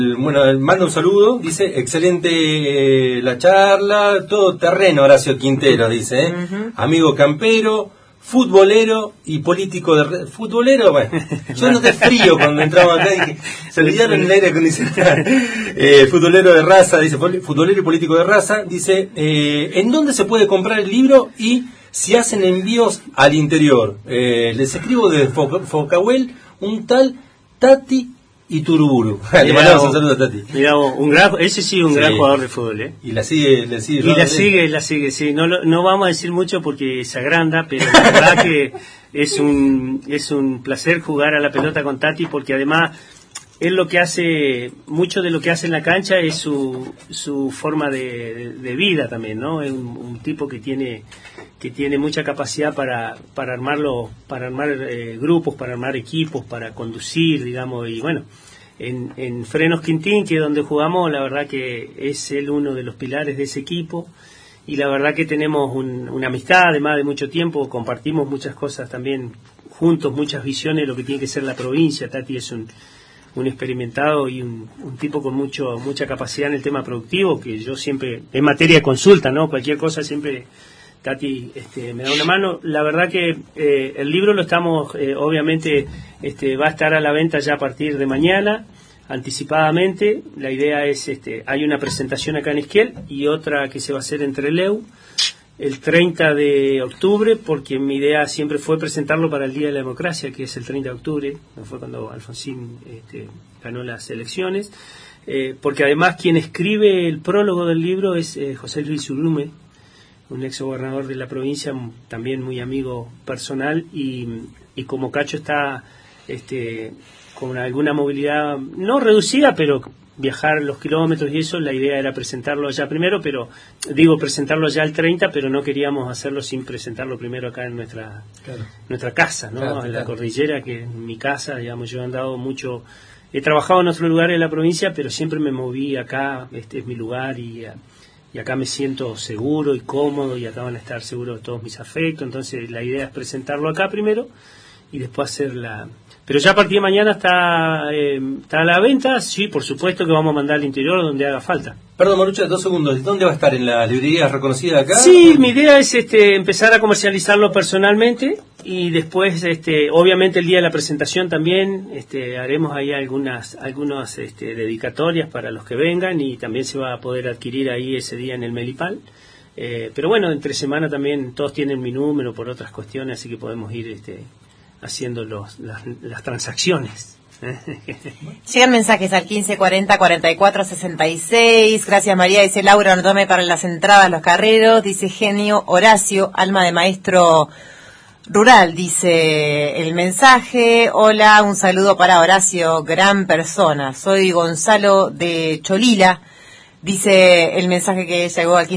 Bueno, manda un saludo, dice, excelente la charla, todo terreno, Horacio Quintero, dice, amigo campero, futbolero y político de... ¿Futbolero? Bueno, yo noté frío cuando entramos acá, dije, se olvidaron el aire acondicionado. Futbolero de raza, dice, futbolero y político de raza, dice, ¿en dónde se puede comprar el libro y si hacen envíos al interior? Les escribo desde Focahuel, un tal Tati y Turuburu. Le mandamos un saludo a Tati. Mirá, ese sí un gran jugador de fútbol, ¿eh? Y la sigue. Y la sigue, sí. No vamos a decir mucho porque se agranda, pero la verdad que es un placer jugar a la pelota con Tati, porque además él lo que hace, mucho de lo que hace en la cancha es su forma de vida también, ¿no? Es un tipo que tiene mucha capacidad para armar grupos, para armar equipos, para conducir, digamos, y bueno, en Frenos Quintín, que es donde jugamos, la verdad que es él uno de los pilares de ese equipo, y la verdad que tenemos una amistad, además de mucho tiempo, compartimos muchas cosas también juntos, muchas visiones de lo que tiene que ser la provincia. Tati es un experimentado y un tipo con mucha capacidad en el tema productivo, que yo siempre, en materia de consulta, ¿no? Cualquier cosa siempre Tati me da una mano. La verdad que el libro lo estamos, obviamente, va a estar a la venta ya a partir de mañana, anticipadamente. La idea es, hay una presentación acá en Esquiel y otra que se va a hacer en Trelew el 30 de octubre, porque mi idea siempre fue presentarlo para el Día de la Democracia, que es el 30 de octubre, fue cuando Alfonsín ganó las elecciones, porque además quien escribe el prólogo del libro es José Luis Urume, un ex gobernador de la provincia, también muy amigo personal, y como Cacho está con alguna movilidad no reducida, pero viajar los kilómetros y eso, la idea era presentarlo allá primero, pero presentarlo allá el 30, pero no queríamos hacerlo sin presentarlo primero acá en nuestra casa, ¿no? Claro, en la cordillera, que en mi casa, digamos, yo he andado mucho, he trabajado en otros lugares de la provincia, pero siempre me moví acá, este es mi lugar, y acá me siento seguro y cómodo, y acá van a estar seguros todos mis afectos. Entonces la idea es presentarlo acá primero y después hacerla. Pero ya a partir de mañana está a la venta. Sí, por supuesto que vamos a mandar al interior donde haga falta. Perdón, Marucha, 2 segundos. ¿Dónde va a estar? ¿En la librería reconocida acá? Sí, mi idea es empezar a comercializarlo personalmente, y después, obviamente el día de la presentación también haremos ahí algunas dedicatorias para los que vengan, y también se va a poder adquirir ahí ese día en el Melipal. Pero bueno, entre semana también todos tienen mi número por otras cuestiones, así que podemos ir haciendo las transacciones. Llegan mensajes al 1540-4466. Gracias, María. Dice Laura, no tome para las entradas los carreros. Dice Genio Horacio, alma de maestro rural, dice el mensaje. Hola, un saludo para Horacio, gran persona. Soy Gonzalo de Cholila. Dice el mensaje que llegó al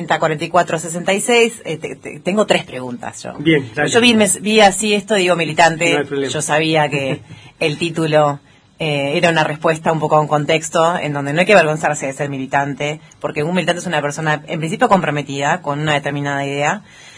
1540-4466. Tengo 3 preguntas yo. Bien, dale. Yo vi así esto, digo militante. No hay problema. Yo sabía que el título era una respuesta un poco a un contexto en donde no hay que avergonzarse de ser militante, porque un militante es una persona en principio comprometida con una determinada idea.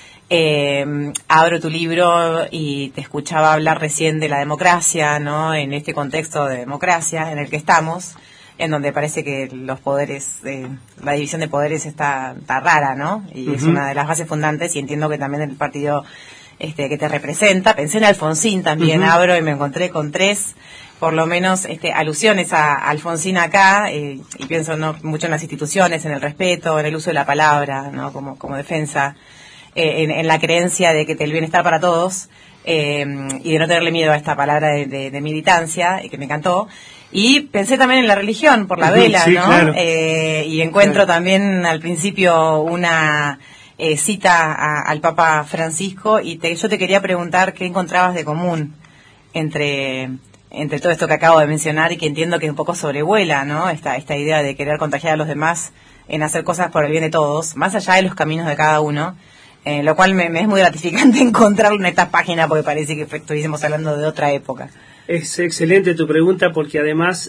Abro tu libro y te escuchaba hablar recién de la democracia, ¿no? En este contexto de democracia en el que estamos, en donde parece que los poderes, la división de poderes está rara, ¿no? Y es una de las bases fundantes, y entiendo que también el partido que te representa. Pensé en Alfonsín también, abro y me encontré con 3, por lo menos, alusiones a Alfonsín acá, y pienso mucho en las instituciones, en el respeto, en el uso de la palabra, ¿no? Como defensa, en la creencia de que el bienestar para todos, y de no tenerle miedo a esta palabra de militancia, y que me encantó. Y pensé también en la religión, por la vela, sí, ¿no? Claro. Y encuentro también al principio una cita al Papa Francisco, y yo te quería preguntar qué encontrabas de común entre todo esto que acabo de mencionar, y que entiendo que un poco sobrevuela, ¿no? Esta idea de querer contagiar a los demás en hacer cosas por el bien de todos, más allá de los caminos de cada uno, lo cual me es muy gratificante encontrarlo en esta página, porque parece que estuviésemos hablando de otra época. Es excelente tu pregunta, porque además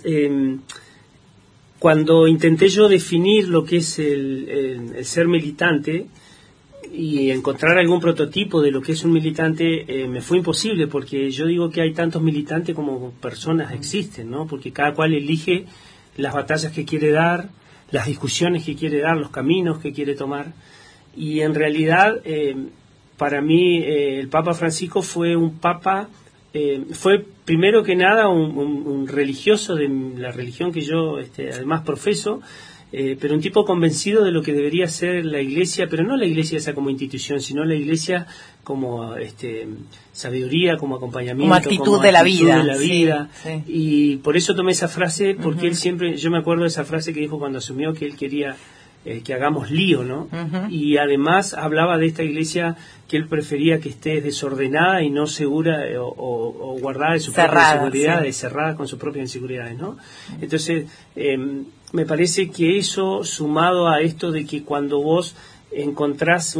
cuando intenté yo definir lo que es el ser militante y encontrar algún prototipo de lo que es un militante, me fue imposible, porque yo digo que hay tantos militantes como personas existen, ¿no? Porque cada cual elige las batallas que quiere dar, las discusiones que quiere dar, los caminos que quiere tomar. Y en realidad, para mí, el Papa Francisco fue un papa, fue primero que nada un religioso de la religión que yo además profeso, pero un tipo convencido de lo que debería ser la Iglesia, pero no la Iglesia esa como institución, sino la Iglesia como sabiduría, como acompañamiento, como actitud de la vida. Sí. Y por eso tomé esa frase, porque él siempre, yo me acuerdo de esa frase que dijo cuando asumió, que él quería que hagamos lío, ¿no? Y además hablaba de esta Iglesia que él prefería que esté desordenada y no segura o guardada de sus propias inseguridades, cerrada con sus propias inseguridades, ¿no? Entonces, me parece que eso, sumado a esto de que cuando vos encontrás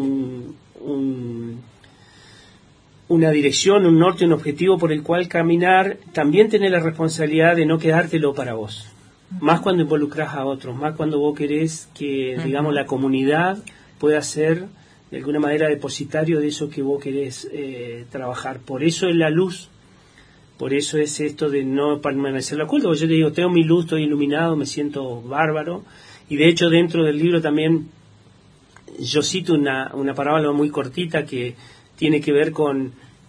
una dirección, un norte, un objetivo por el cual caminar, también tenés la responsabilidad de no quedártelo para vos. Más cuando involucrás a otros, más cuando vos querés que, digamos, la comunidad pueda ser de alguna manera depositario de eso que vos querés trabajar. Por eso es la luz, por eso es esto de no permanecer oculto. Yo te digo, tengo mi luz, estoy iluminado, me siento bárbaro. Y de hecho dentro del libro también yo cito una parábola muy cortita que tiene que ver con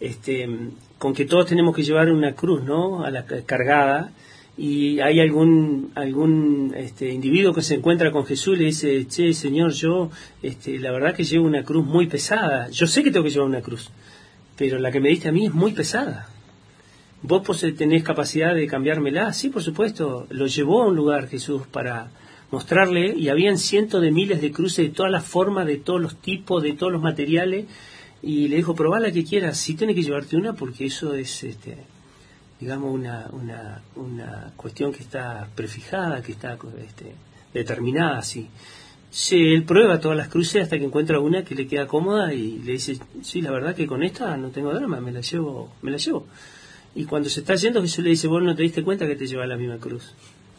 que todos tenemos que llevar una cruz, ¿no? A la cargada. Y hay algún individuo que se encuentra con Jesús y le dice: che, Señor, yo la verdad que llevo una cruz muy pesada. Yo sé que tengo que llevar una cruz, pero la que me diste a mí es muy pesada. ¿Vos tenés capacidad de cambiármela? Sí, por supuesto. Lo llevó a un lugar Jesús para mostrarle, y habían cientos de miles de cruces de todas las formas, de todos los tipos, de todos los materiales, y le dijo: probá la que quieras, sí tenés que llevarte una, porque eso es digamos una cuestión que está prefijada, que está determinada así. Sí, él prueba todas las cruces hasta que encuentra una que le queda cómoda y le dice: sí, la verdad que con esta no tengo drama, me la llevo. Y cuando se está yendo, Jesús le dice: vos no te diste cuenta que te lleva la misma cruz.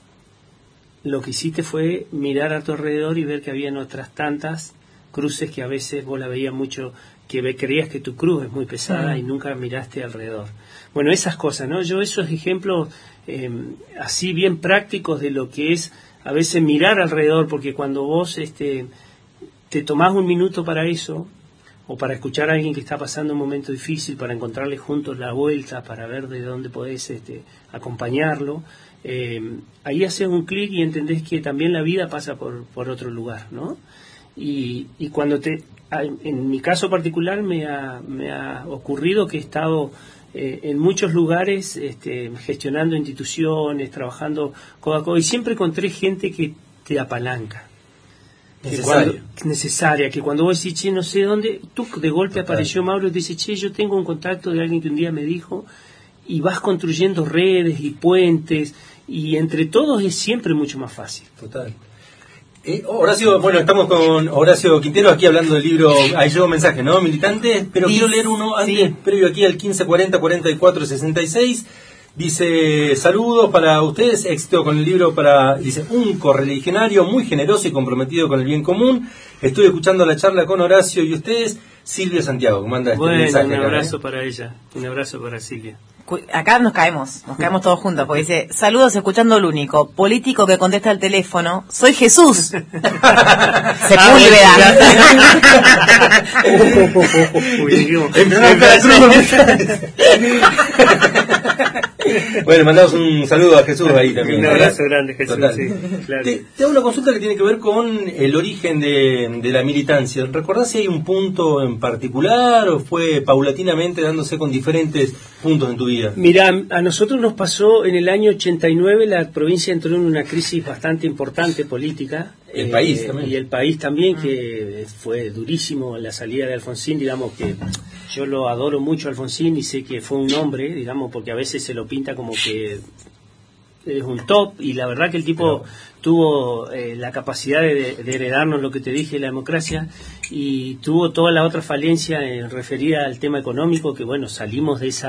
Lo que hiciste fue mirar a tu alrededor y ver que habían otras tantas cruces que a veces vos la veías mucho, que creías que tu cruz es muy pesada y nunca miraste alrededor. Bueno, esas cosas, ¿no? Yo esos ejemplos así bien prácticos de lo que es a veces mirar alrededor, porque cuando vos te tomás un minuto para eso, o para escuchar a alguien que está pasando un momento difícil, para encontrarle juntos la vuelta, para ver de dónde podés acompañarlo, ahí haces un clic y entendés que también la vida pasa por otro lugar, ¿no? Y cuando en mi caso particular me ha ocurrido que he estado en muchos lugares gestionando instituciones, trabajando codo a codo, y siempre encontré gente que te apalanca. Necesaria, que cuando vos decís: che, no sé dónde, tú de golpe apareció Mauro y te dice: che, yo tengo un contacto de alguien que un día me dijo, y vas construyendo redes y puentes, y entre todos es siempre mucho más fácil. Total. Horacio, bueno, estamos con Horacio Quintero aquí hablando del libro. Ahí llegó un mensaje, ¿no? Militantes, pero quiero leer uno antes, previo aquí al 1540-44-66. Dice: saludos para ustedes, éxito con el libro dice, un correligionario muy generoso y comprometido con el bien común. Estoy escuchando la charla con Horacio y ustedes. Silvia Santiago, ¿cómo anda mensaje? Un abrazo para ella, un abrazo para Silvia. Acá nos caemos todos juntos, porque dice: saludos escuchando el único político que contesta el teléfono, soy Jesús. Sepúlveda. Bueno, mandamos un saludo a Jesús ahí también. Un abrazo grande, Jesús. Sí, claro. Te hago una consulta que tiene que ver con el origen de la militancia. ¿Recordás si hay un punto en particular o fue paulatinamente dándose con diferentes puntos en tu vida? Mira, a nosotros nos pasó en el año 89, la provincia entró en una crisis bastante importante política. El país también. Y el país también, que fue durísimo la salida de Alfonsín. Digamos que yo lo adoro mucho a Alfonsín y sé que fue un hombre, digamos, porque a veces se lo pinta como que es un top, y la verdad que el tipo tuvo la capacidad de heredarnos lo que te dije, la democracia, y tuvo toda la otra falencia referida al tema económico, que bueno, salimos de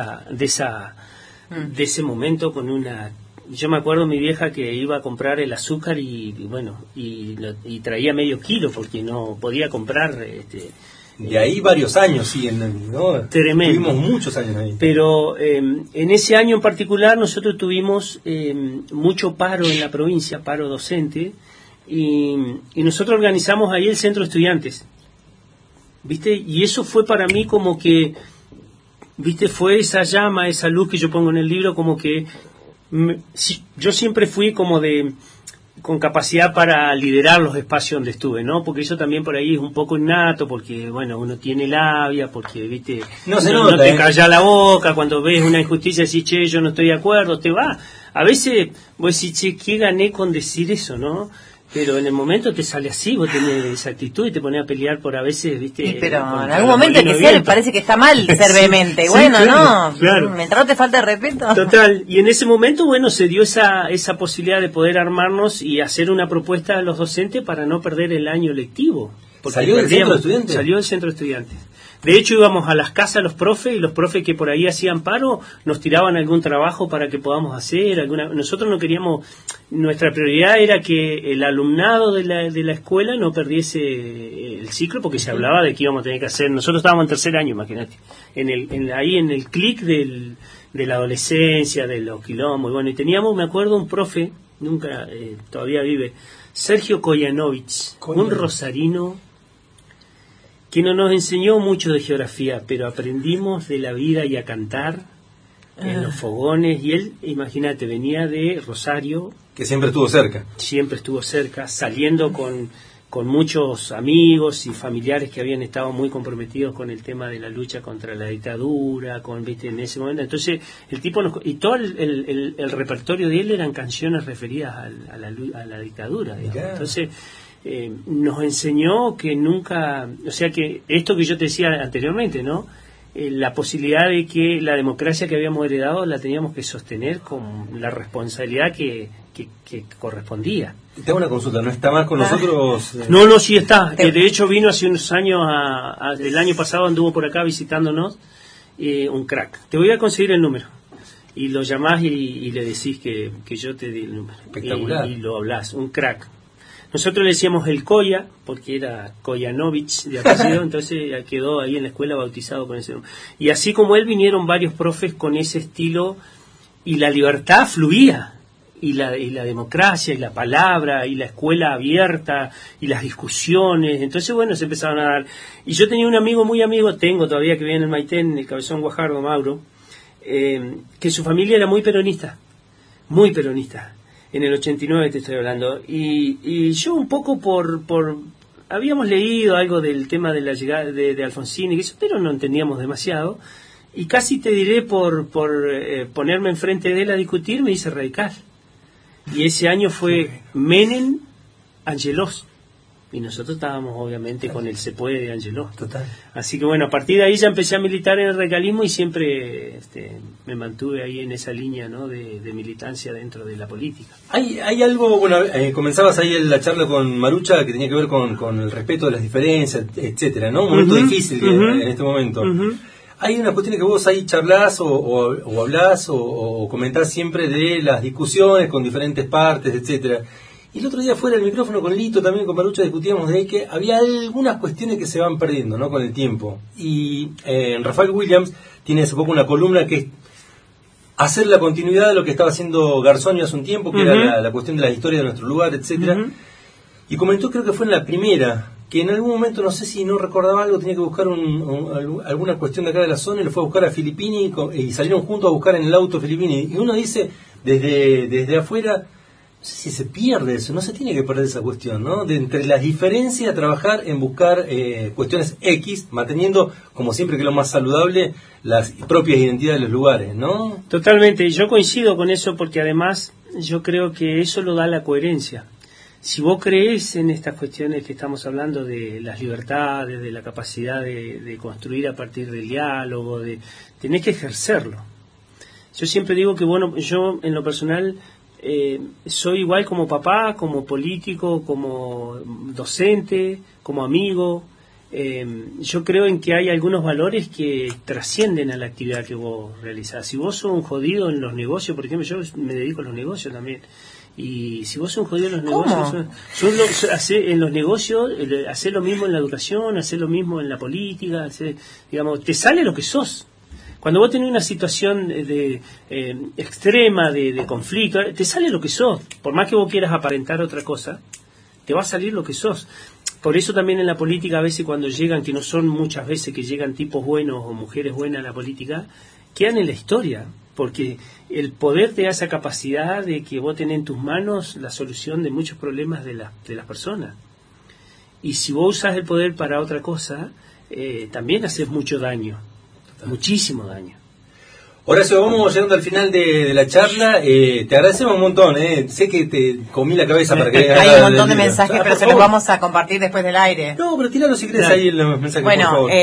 ese momento con una... Yo me acuerdo mi vieja que iba a comprar el azúcar y traía medio kilo porque no podía comprar de ahí varios años siguen, ¿no? Tremendo. Tuvimos muchos años ahí. Pero en ese año en particular nosotros tuvimos mucho paro en la provincia, paro docente, y nosotros organizamos ahí el centro de estudiantes, ¿viste? Y eso fue para mí como que, ¿viste? Fue esa llama, esa luz que yo pongo en el libro, como que yo siempre fui como con capacidad para liderar los espacios donde estuve, ¿no? Porque eso también por ahí es un poco innato, porque, bueno, uno tiene labia, porque, ¿viste? No te calla la boca, cuando ves una injusticia decís, che, yo no estoy de acuerdo, te va. A veces vos decís, che, ¿qué gané con decir eso, no? Pero en el momento te sale así, vos tenés esa actitud y te pones a pelear por a veces, ¿viste? Sí, pero en algún momento que sea, parece que está mal ser vehemente. Sí, bueno, claro, no, claro. Mientras no te falta respeto. Total, y en ese momento, bueno, se dio esa posibilidad de poder armarnos y hacer una propuesta a los docentes para no perder el año lectivo. ¿Salió del centro de estudiantes? Salió del centro de estudiantes. De hecho, íbamos a las casas los profes, y los profes que por ahí hacían paro nos tiraban algún trabajo para que podamos hacer. Nosotros no queríamos, nuestra prioridad era que el alumnado de la escuela no perdiese el ciclo, porque se hablaba de que íbamos a tener que hacer. Nosotros estábamos en tercer año, imagínate, ahí en el clic de la adolescencia, de los quilombos. Bueno, y teníamos, me acuerdo, un profe, todavía vive, Sergio Koyanovich, un rosarino, que no nos enseñó mucho de geografía, pero aprendimos de la vida y a cantar en los fogones. Y él, imagínate, venía de Rosario. Que siempre estuvo cerca. Siempre estuvo cerca, saliendo con muchos amigos y familiares que habían estado muy comprometidos con el tema de la lucha contra la dictadura, ¿viste? En ese momento. Entonces, el tipo y todo el repertorio de él eran canciones referidas a la dictadura, digamos. Yeah. Entonces, nos enseñó que nunca, o sea, que esto que yo te decía anteriormente, ¿no? La posibilidad de que la democracia que habíamos heredado la teníamos que sostener con la responsabilidad que correspondía. Te hago una consulta, ¿no está más con nosotros? No, sí está. De hecho vino hace unos años, el año pasado anduvo por acá visitándonos, un crack. Te voy a conseguir el número. Y lo llamás y le decís que yo te di el número. Espectacular. Y lo hablás, un crack. Nosotros le decíamos el Koya, porque era Koyanovich de apellido, entonces quedó ahí en la escuela bautizado con ese nombre. Y así como él, vinieron varios profes con ese estilo, y la libertad fluía, y la democracia, y la palabra, y la escuela abierta, y las discusiones. Entonces, bueno, se empezaron a dar. Y yo tenía un amigo, muy amigo, tengo todavía, que vive en el Maitén, el Cabezón Guajardo, Mauro, que su familia era muy peronista. En el 89 te estoy hablando, y yo un poco habíamos leído algo del tema de la llegada de Alfonsín y eso, pero no entendíamos demasiado, y casi te diré por ponerme enfrente de él a discutir, me hice radical, y ese año fue Menem, Angelós, y nosotros estábamos obviamente con el Se Puede de Angelós. Total. Así que bueno, a partir de ahí ya empecé a militar en el radicalismo y siempre me mantuve ahí en esa línea, ¿no? de militancia dentro de la política. Hay algo, bueno, comenzabas ahí en la charla con Marucha que tenía que ver con el respeto de las diferencias, etcétera, ¿no? Un momento difícil en este momento. Hay una cuestión que vos ahí charlás o hablás o comentás siempre de las discusiones con diferentes partes, etcétera. Y el otro día fuera del micrófono con Lito, también con Marucha, discutíamos de que había algunas cuestiones que se van perdiendo, ¿no? Con el tiempo. Y Rafael Williams tiene hace poco una columna que es hacer la continuidad de lo que estaba haciendo Garzoni hace un tiempo, que era la cuestión de la historia de nuestro lugar, etcétera. Y comentó, creo que fue en la primera, que en algún momento, no sé si no recordaba algo, tenía que buscar alguna cuestión de acá de la zona, y lo fue a buscar a Filippini, y salieron juntos a buscar en el auto Filippini. Y uno dice, desde afuera, no sé si se pierde eso, no se tiene que perder esa cuestión, ¿no? De entre las diferencias, trabajar en buscar cuestiones X, manteniendo, como siempre que es lo más saludable, las propias identidades de los lugares, ¿no? Totalmente, yo coincido con eso porque además yo creo que eso lo da la coherencia. Si vos creés en estas cuestiones que estamos hablando de las libertades, de la capacidad de construir a partir del diálogo, tenés que ejercerlo. Yo siempre digo que, bueno, yo en lo personal soy igual como papá, como político, como docente, como amigo. Yo creo en que hay algunos valores que trascienden a la actividad que vos realizás. Si vos sos un jodido en los negocios, por ejemplo, yo me dedico a los negocios también, Y si vos sos un jodido en los ¿Cómo? negocios, en los negocios, hacer lo mismo en la educación, hacer lo mismo en la política, digamos, te sale lo que sos. Cuando vos tenés una situación de extrema, de conflicto, te sale lo que sos. Por más que vos quieras aparentar otra cosa, te va a salir lo que sos. Por eso también en la política a veces cuando llegan, que no son muchas veces que llegan tipos buenos o mujeres buenas a la política, quedan en la historia. Porque el poder te da esa capacidad de que vos tenés en tus manos la solución de muchos problemas de las personas. Y si vos usás el poder para otra cosa, también haces mucho daño, muchísimo daño. Horacio, vamos llegando al final de la charla. Te agradecemos un montón. Sé que te comí la cabeza para que hay un montón de mensajes, pero se los vamos a compartir después del aire. No, pero tíralo si querés ahí los mensajes, bueno, por favor.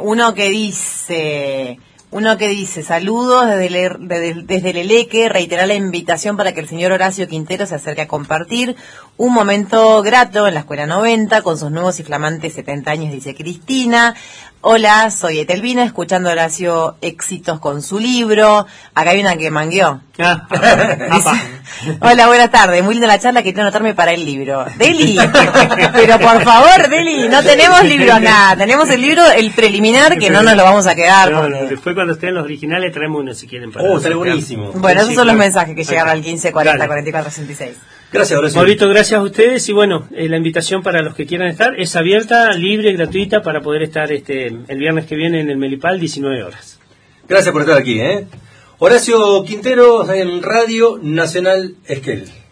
Uno que dice, saludos desde el Eleque, reiterar la invitación para que el señor Horacio Quintero se acerque a compartir un momento grato en la Escuela 90 con sus nuevos y flamantes 70 años, dice Cristina. Hola, soy Etelvina, escuchando a Horacio éxitos con su libro. Acá hay una que mangueó. Dice, hola, buenas tardes, muy linda la charla, quiero anotarme para el libro. Deli, pero por favor, Deli, no tenemos libro nada, tenemos el libro, el preliminar, que no nos lo vamos a quedar. No, después cuando estén los originales traemos uno si quieren. Sale buenísimo. Bueno, esos son los mensajes que llegaron al 15 40 44 66. Gracias, Horacio. Maurito, gracias a ustedes y bueno, la invitación para los que quieran estar es abierta, libre, gratuita para poder estar el viernes que viene en el Melipal, 19 horas. Gracias por estar aquí. Horacio Quintero en Radio Nacional Esquel.